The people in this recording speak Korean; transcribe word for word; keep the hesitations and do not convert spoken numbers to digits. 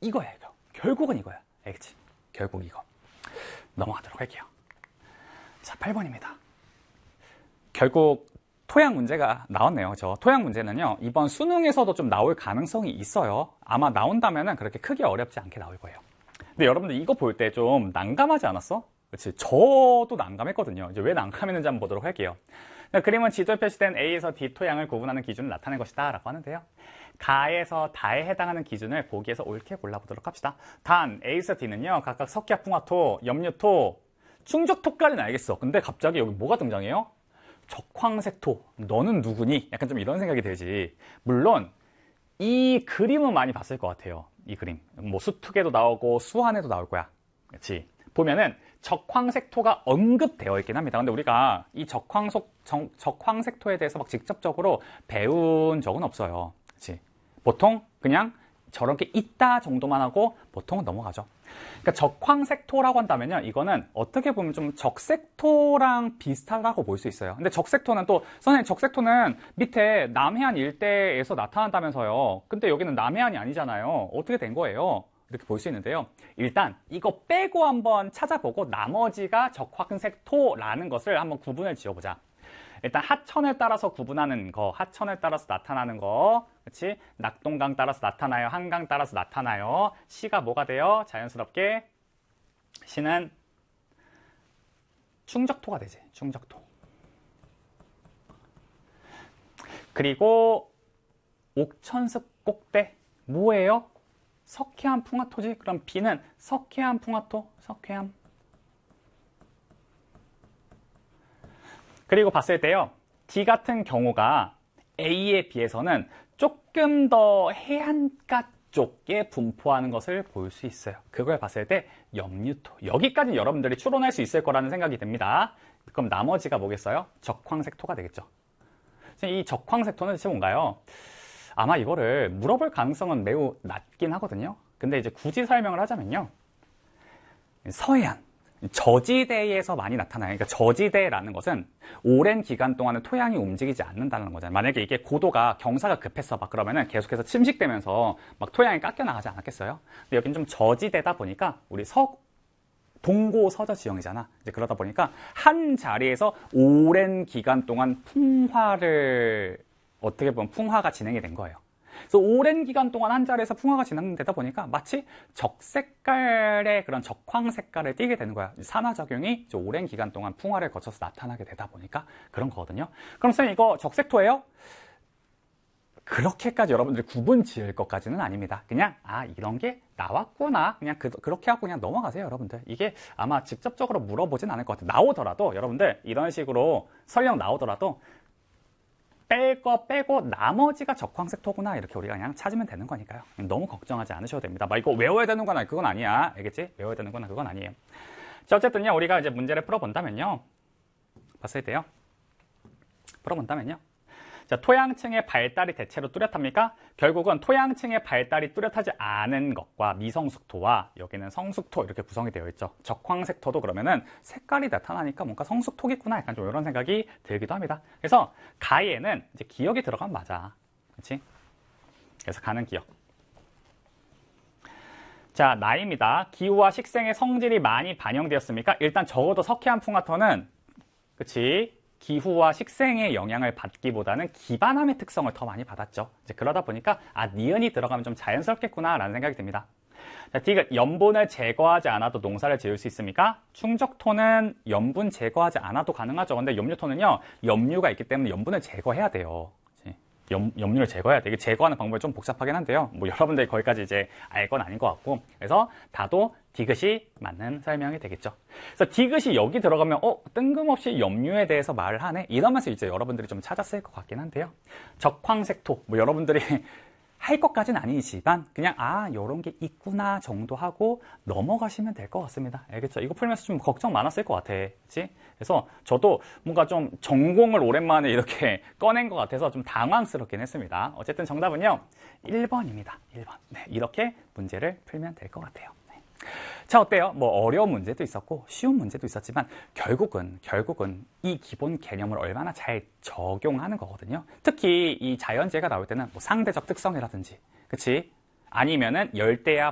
이거야, 이거. 결국은 이거야. 알겠지? 결국 이거. 넘어가도록 할게요. 자, 팔 번입니다. 결국 토양 문제가 나왔네요. 저 토양 문제는요, 이번 수능에서도 좀 나올 가능성이 있어요. 아마 나온다면은 그렇게 크게 어렵지 않게 나올 거예요. 근데 여러분들 이거 볼 때 좀 난감하지 않았어? 그렇지? 저도 난감했거든요. 이제 왜 난감했는지 한번 보도록 할게요. 그림은 지도에 표시된 A에서 D 토양을 구분하는 기준을 나타낸 것이다 라고 하는데요. 가에서 다에 해당하는 기준을 보기에서 옳게 골라보도록 합시다. 단 A에서 D는요, 각각 석회화, 풍화토, 염류토, 충족토까지는 알겠어. 근데 갑자기 여기 뭐가 등장해요? 적황색토. 너는 누구니? 약간 좀 이런 생각이 들지. 물론 이 그림은 많이 봤을 것 같아요. 이 그림. 뭐 수특에도 나오고 수환에도 나올 거야. 그렇지? 보면은 적황색토가 언급되어 있긴 합니다. 근데 우리가 이 적황속, 정, 적황색토에 대해서 막 직접적으로 배운 적은 없어요. 그렇지? 보통 그냥 저렇게 있다 정도만 하고 보통은 넘어가죠. 그러니까 적황색토라고 한다면요, 이거는 어떻게 보면 좀 적색토랑 비슷하다고 볼 수 있어요. 근데 적색토는 또, 선생님, 적색토는 밑에 남해안 일대에서 나타난다면서요. 근데 여기는 남해안이 아니잖아요. 어떻게 된 거예요? 이렇게 볼 수 있는데요. 일단 이거 빼고 한번 찾아보고 나머지가 적황색토라는 것을 한번 구분을 지어보자. 일단 하천을 따라서 구분하는 거, 하천을 따라서 나타나는 거, 그렇지? 낙동강 따라서 나타나요? 한강 따라서 나타나요? 시가 뭐가 돼요? 자연스럽게 시는 충적토가 되지. 충적토. 그리고 옥천습 꼭대 뭐예요? 석회암 풍화토지. 그럼 B는 석회암 풍화토, 석회암. 그리고 봤을 때요, D 같은 경우가 A에 비해서는 조금 더 해안가 쪽에 분포하는 것을 볼 수 있어요. 그걸 봤을 때 염류토. 여기까지 여러분들이 추론할 수 있을 거라는 생각이 듭니다. 그럼 나머지가 뭐겠어요? 적황색토가 되겠죠. 이 적황색토는 대체 뭔가요? 아마 이거를 물어볼 가능성은 매우 낮긴 하거든요. 근데 이제 굳이 설명을 하자면요, 서해안, 저지대에서 많이 나타나요. 그러니까 저지대라는 것은 오랜 기간 동안은 토양이 움직이지 않는다는 거잖아요. 만약에 이게 고도가 경사가 급했어 막 그러면은 계속해서 침식되면서 막 토양이 깎여 나가지 않았겠어요? 근데 여기는 좀 저지대다 보니까 우리 서 동고 서저 지형이잖아. 이제 그러다 보니까 한 자리에서 오랜 기간 동안 풍화를 어떻게 보면 풍화가 진행이 된 거예요. 그래서 오랜 기간 동안 한 자리에서 풍화가 진행되다 보니까 마치 적색깔의 그런 적황 색깔을 띠게 되는 거야. 산화작용이 오랜 기간 동안 풍화를 거쳐서 나타나게 되다 보니까 그런 거거든요. 그럼 선생님 이거 적색토예요? 그렇게까지 여러분들이 구분 지을 것까지는 아닙니다. 그냥 아 이런 게 나왔구나 그냥 그, 그렇게 하고 그냥 넘어가세요. 여러분들 이게 아마 직접적으로 물어보진 않을 것 같아요. 나오더라도 여러분들 이런 식으로 설령 나오더라도 뺄 거 빼고 나머지가 적황색토구나 이렇게 우리가 그냥 찾으면 되는 거니까요. 너무 걱정하지 않으셔도 됩니다. 막 이거 외워야 되는 거나 그건 아니야. 알겠지? 외워야 되는 거나 그건 아니에요. 자, 어쨌든요 우리가 이제 문제를 풀어본다면요, 봤을 때요 풀어본다면요 자, 토양층의 발달이 대체로 뚜렷합니까? 결국은 토양층의 발달이 뚜렷하지 않은 것과 미성숙토와 여기는 성숙토 이렇게 구성이 되어 있죠. 적황색토도 그러면은 색깔이 나타나니까 뭔가 성숙토겠구나 약간 좀 이런 생각이 들기도 합니다. 그래서 가에는 이제 기억이 들어가면 맞아. 그렇지? 그래서 가는 기억. 자, 나입니다. 기후와 식생의 성질이 많이 반영되었습니까? 일단 적어도 석회암 풍화토는 그치? 기후와 식생의 영향을 받기보다는 기반함의 특성을 더 많이 받았죠. 이제 그러다 보니까 아 니은이 들어가면 좀 자연스럽겠구나 라는 생각이 듭니다. 자, 디귿 염분을 제거하지 않아도 농사를 지을 수 있습니까? 충적토는 염분 제거하지 않아도 가능하죠. 근데 염류토는요 염류가 있기 때문에 염분을 제거해야 돼요. 염, 염류를 제거해야 돼. 이게 제거하는 방법이 좀 복잡하긴 한데요. 뭐 여러분들이 거기까지 이제 알 건 아닌 것 같고. 그래서 다도 디귿이 맞는 설명이 되겠죠. 그래서 디귿이 여기 들어가면 어 뜬금없이 염류에 대해서 말을 하네. 이러면서 이제 여러분들이 좀 찾았을 것 같긴 한데요. 적황색토 뭐 여러분들이 할 것까지는 아니지만 그냥 아 요런 게 있구나 정도 하고 넘어가시면 될 것 같습니다. 알겠죠? 이거 풀면서 좀 걱정 많았을 것 같아. 그치? 그래서 저도 뭔가 좀 전공을 오랜만에 이렇게 꺼낸 것 같아서 좀 당황스럽긴 했습니다. 어쨌든 정답은요 일 번입니다. 일 번. 네, 이렇게 문제를 풀면 될 것 같아요. 네. 자, 어때요? 뭐 어려운 문제도 있었고 쉬운 문제도 있었지만 결국은 결국은 이 기본 개념을 얼마나 잘 적용하는 거거든요. 특히 이 자연재해가 나올 때는 뭐 상대적 특성이라든지, 그치? 아니면은 열대야